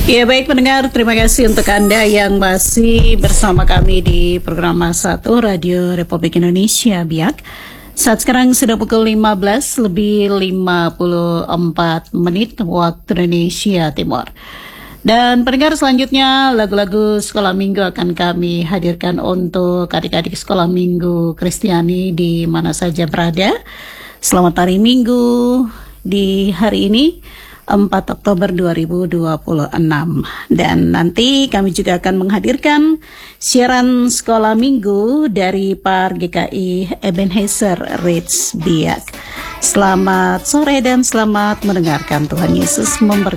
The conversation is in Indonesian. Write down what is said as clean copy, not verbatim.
Ya baik pendengar, terima kasih untuk Anda yang masih bersama kami di program Satu Radio Republik Indonesia BIAK. Saat sekarang sudah pukul 15 lebih 54 menit waktu Indonesia Timur. Dan pendengar, selanjutnya lagu-lagu sekolah minggu akan kami hadirkan untuk adik-adik sekolah minggu Kristiani di mana saja berada. Selamat hari Minggu di hari ini 4 Oktober 2026. Dan nanti kami juga akan menghadirkan siaran sekolah minggu dari Par GKI Ebenezer Ridge Biak. Selamat sore dan selamat mendengarkan. Tuhan Yesus memberkati.